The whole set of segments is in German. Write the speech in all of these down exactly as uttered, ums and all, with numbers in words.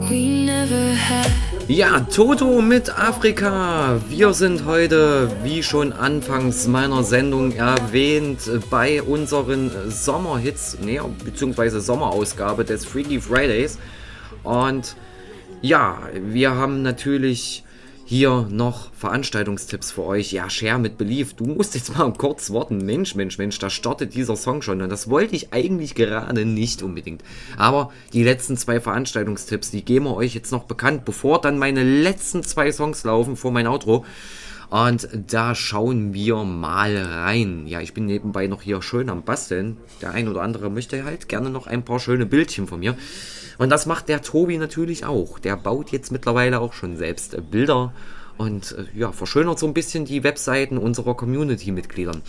Ja, Toto mit Afrika. Wir sind heute, wie schon anfangs meiner Sendung erwähnt, bei unseren Sommerhits, ne, beziehungsweise Sommerausgabe des Freaky Fridays. Und ja, wir haben natürlich hier noch Veranstaltungstipps für euch. Ja, Share mit Belief. Du musst jetzt mal kurz warten. Mensch, Mensch, Mensch, da startet dieser Song schon. Und das wollte ich eigentlich gerade nicht unbedingt. Aber die letzten zwei Veranstaltungstipps, die geben wir euch jetzt noch bekannt, bevor dann meine letzten zwei Songs laufen vor mein Outro. Und da schauen wir mal rein. Ja, ich bin nebenbei noch hier schön am Basteln. Der ein oder andere möchte halt gerne noch ein paar schöne Bildchen von mir. Und das macht der Tobi natürlich auch. Der baut jetzt mittlerweile auch schon selbst Bilder und ja, verschönert so ein bisschen die Webseiten unserer Community-Mitgliedern.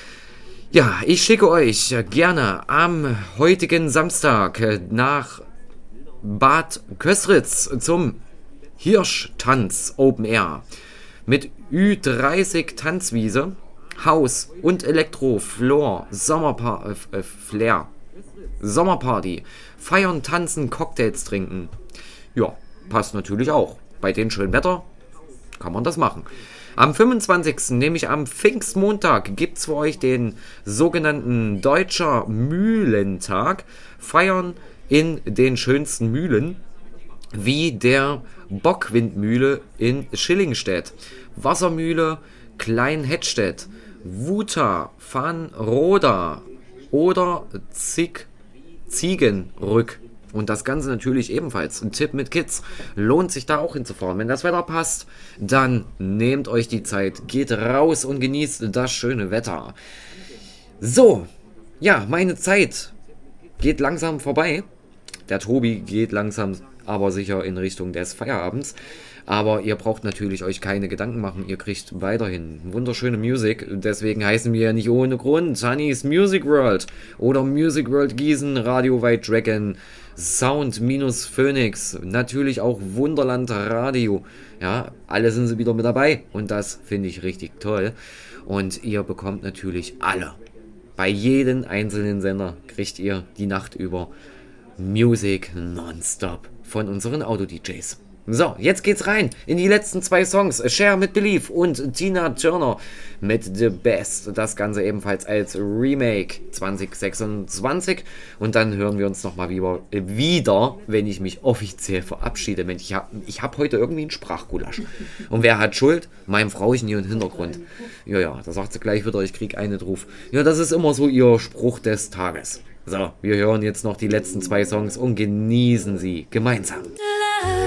Ja, ich schicke euch gerne am heutigen Samstag nach Bad Köstritz zum Hirschtanz Open Air mit Ü dreißig Tanzwiese, Haus und Elektro, Floor, Sommerpa- äh, Flair, Sommerparty, feiern, tanzen, Cocktails trinken. Ja, passt natürlich auch. Bei dem schönen Wetter kann man das machen. Am fünfundzwanzigsten, nämlich am Pfingstmontag, gibt es für euch den sogenannten Deutscher Mühlentag. Feiern in den schönsten Mühlen, wie der Bockwindmühle in Schillingstedt, Wassermühle Klein-Hettstedt, Wuta, Vanroda oder Zig, Ziegenrück. Und das Ganze natürlich ebenfalls ein Tipp mit Kids. Lohnt sich da auch hinzufahren. Wenn das Wetter passt, dann nehmt euch die Zeit, geht raus und genießt das schöne Wetter. So, ja, meine Zeit geht langsam vorbei. Der Tobi geht langsam, aber sicher in Richtung des Feierabends. Aber ihr braucht natürlich euch keine Gedanken machen. Ihr kriegt weiterhin wunderschöne Musik. Deswegen heißen wir ja nicht ohne Grund Sunny's Music World oder Music World Gießen, Radio White Dragon, Sound-Phoenix, natürlich auch Wunderland Radio. Ja, alle sind sie wieder mit dabei und das finde ich richtig toll. Und ihr bekommt natürlich alle, bei jedem einzelnen Sender kriegt ihr die Nacht über Music nonstop von unseren Auto-D Js. So, jetzt geht's rein in die letzten zwei Songs. Share mit Belief und Tina Turner mit The Best. Das Ganze ebenfalls als Remake zwanzig sechsundzwanzig. Und dann hören wir uns nochmal wieder, wieder, wenn ich mich offiziell verabschiede. Mensch, ich habe ich hab heute irgendwie einen Sprachgulasch. Und wer hat Schuld? Mein Frauchen hier im Hintergrund. Ja, ja, da sagt sie gleich wieder, ich krieg einen drauf. Ja, das ist immer so ihr Spruch des Tages. So, wir hören jetzt noch die letzten zwei Songs und genießen sie gemeinsam.